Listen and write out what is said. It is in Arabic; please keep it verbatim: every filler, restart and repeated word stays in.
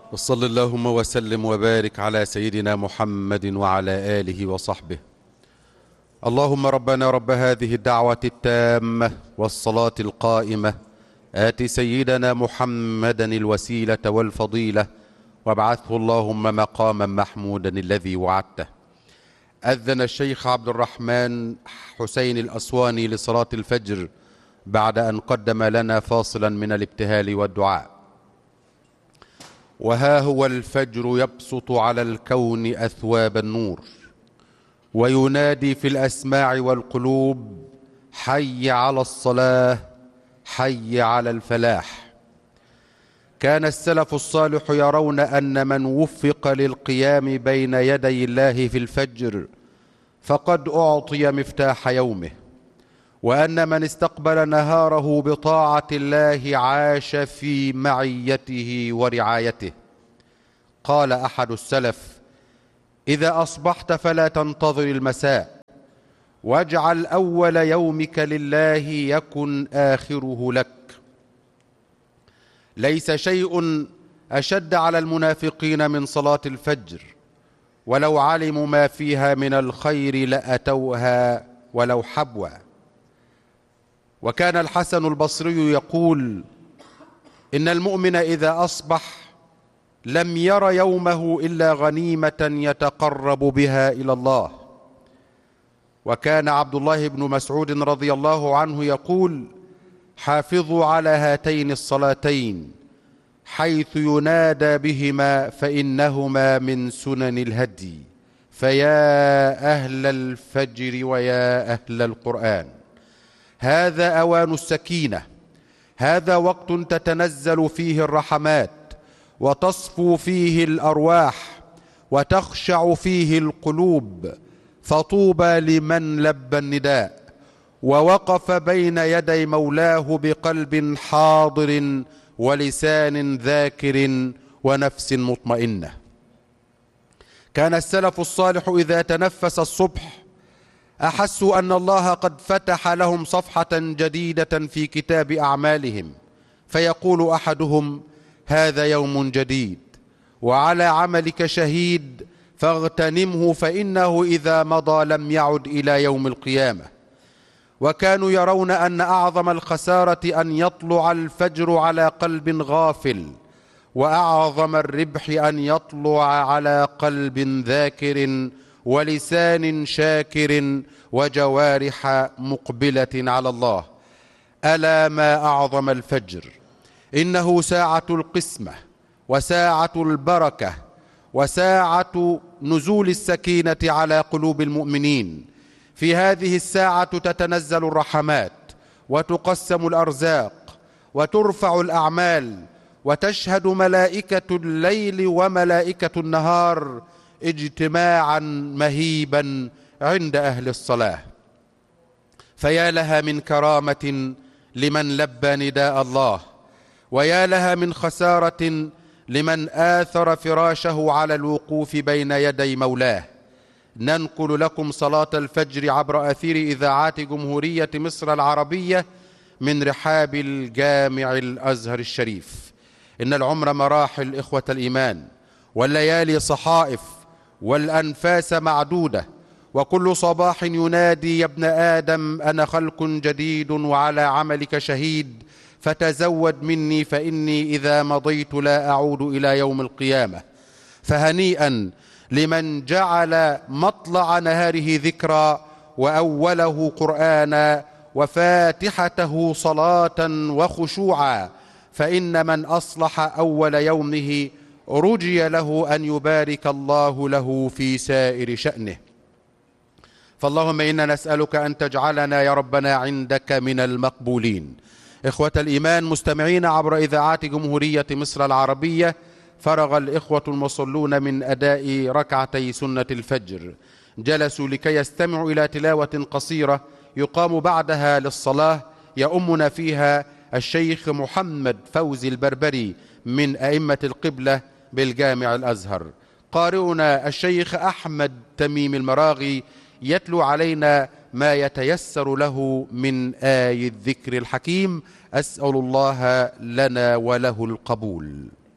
وصل اللهم وسلم وبارك على سيدنا محمد وعلى آله وصحبه. اللهم ربنا رب هذه الدعوة التامة والصلاة القائمة آت سيدنا محمدا الوسيلة والفضيلة وابعثه اللهم مقاما محمودا الذي وعدته. أذن الشيخ عبد الرحمن حسين الأسواني لصلاة الفجر بعد أن قدم لنا فاصلا من الابتهال والدعاء. وها هو الفجر يبسط على الكون أثواب النور، وينادي في الأسماع والقلوب: حي على الصلاة، حي على الفلاح. كان السلف الصالح يرون أن من وفق للقيام بين يدي الله في الفجر فقد أعطي مفتاح يومه، وأن من استقبل نهاره بطاعة الله عاش في معيته ورعايته. قال أحد السلف: إذا أصبحت فلا تنتظر المساء، واجعل أول يومك لله يكن آخره لك. ليس شيء أشد على المنافقين من صلاة الفجر، ولو علموا ما فيها من الخير لأتوها ولو حبوا. وكان الحسن البصري يقول: إن المؤمن إذا أصبح لم ير يومه إلا غنيمة يتقرب بها إلى الله. وكان عبد الله بن مسعود رضي الله عنه يقول: حافظوا على هاتين الصلاتين حيث ينادى بهما فإنهما من سنن الهدي، فيا أهل الفجر ويا أهل القرآن، هذا أوان السكينة، هذا وقت تتنزل فيه الرحمات وتصفو فيه الأرواح وتخشع فيه القلوب، فطوبى لمن لبى النداء ووقف بين يدي مولاه بقلب حاضر ولسان ذاكر ونفس مطمئنة. كان السلف الصالح إذا تنفس الصبح أحسوا أن الله قد فتح لهم صفحة جديدة في كتاب أعمالهم، فيقول أحدهم: هذا يوم جديد وعلى عملك شهيد فاغتنمه، فإنه إذا مضى لم يعد إلى يوم القيامة. وكانوا يرون أن أعظم الخسارة أن يطلع الفجر على قلب غافل، وأعظم الربح أن يطلع على قلب ذاكر ولسان شاكر وجوارح مقبلة على الله. ألا ما أعظم الفجر، إنه ساعة القسمة وساعة البركة وساعة نزول السكينة على قلوب المؤمنين. في هذه الساعة تتنزل الرحمات وتقسم الأرزاق وترفع الأعمال، وتشهد ملائكة الليل وملائكة النهار اجتماعا مهيبا عند أهل الصلاة. فيا لها من كرامة لمن لبى نداء الله، ويا لها من خسارة لمن آثر فراشه على الوقوف بين يدي مولاه. ننقل لكم صلاة الفجر عبر أثير إذاعات جمهورية مصر العربية من رحاب الجامع الأزهر الشريف. إن العمر مراحل إخوة الإيمان، والليالي صحائف، والأنفاس معدودة، وكل صباح ينادي: يا ابن آدم أنا خلق جديد وعلى عملك شهيد، فتزود مني فإني إذا مضيت لا أعود إلى يوم القيامة. فهنيئا لمن جعل مطلع نهاره ذكرى وأوله قرآنا وفاتحته صلاة وخشوعا، فإن من أصلح أول يومه رجي له أن يبارك الله له في سائر شأنه. فاللهم إنا نسألك أن تجعلنا يا ربنا عندك من المقبولين. إخوة الإيمان مستمعين عبر إذاعات جمهورية مصر العربية، فرغ الإخوة المصلون من أداء ركعتي سنة الفجر، جلسوا لكي يستمعوا إلى تلاوة قصيرة يقام بعدها للصلاة يؤمنا فيها الشيخ محمد فوزي البربري من أئمة القبلة بالجامع الأزهر. قارئنا الشيخ أحمد تميم المراغي يتلو علينا ما يتيسر له من آي الذكر الحكيم. أسأل الله لنا وله القبول.